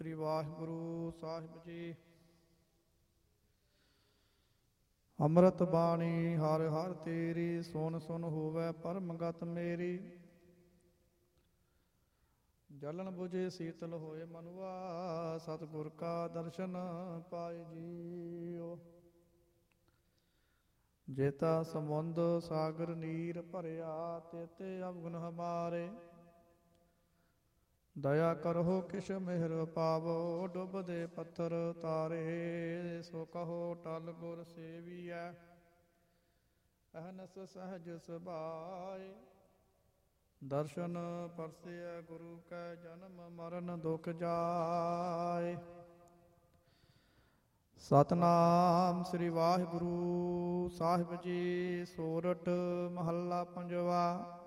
ਸ੍ਰੀ ਵਾਹਿਗੁਰੂ ਸਾਹਿਬ ਜੀ। ਅੰਮ੍ਰਿਤ ਬਾਣੀ ਹਰ ਹਰ ਤੇਰੀ, ਸੁਨ ਸੁਨ ਹੋਵੇ ਪਰਮ ਗਤ ਮੇਰੀ। ਜਲਨ ਬੁਝੇ ਸੀਤਲ ਹੋਏ ਮਨੁਆ, ਸਤਿਗੁਰ ਕਾ ਦਰਸ਼ਨ ਪਾਏ ਜੀਓ। ਜੇਤਾ ਸਮੁੰਦ ਸਾਗਰ ਨੀਰ ਭਰਿਆ, ਤੇਤੇ ਅਵਗੁਣ ਹਮਾਰੇ। ਦਇਆ ਕਰਹੁ ਕਿਛ ਮਿਹਰ ਪਾਵੋ, ਡੁੱਬਦੇ ਪੱਥਰ ਤਾਰੇ। ਸੋ ਕਹੋ ਟਲ ਗੁਰ ਸੇਵੀਐ, ਅਹਨਸ ਸਹਜ ਸੁਭਾਏ। ਦਰਸ਼ਨ ਪਰਸੈ ਗੁਰੂ ਕੈ, ਜਨਮ ਮਰਨ ਦੁਖ ਜਾਏ। ਸਤਿਨਾਮ ਸ੍ਰੀ ਵਾਹਿਗੁਰੂ ਸਾਹਿਬ ਜੀ। ਸੋਰਠ ਮਹੱਲਾ ਪੰਜਵਾ।